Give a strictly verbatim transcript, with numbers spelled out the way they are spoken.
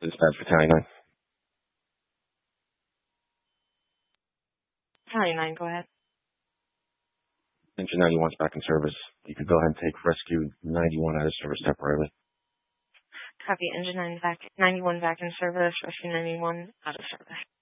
dispatch Battalion nine. Battalion nine, go ahead. Engine ninety-one's back in service. You can go ahead and take rescue ninety-one out of service temporarily. Copy. Engine nine back, ninety-one back in service. Rescue ninety-one out of service.